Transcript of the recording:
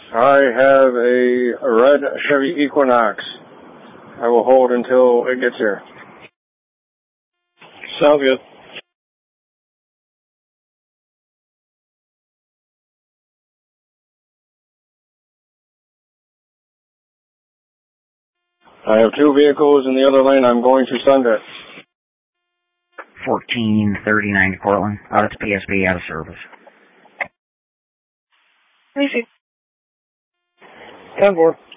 I have a red Chevy Equinox. I will hold until it gets here. Sounds good. I have two vehicles in the other lane. I'm going to send it. 1439 Cortland. It's PSB out of service. Easy. 10-4.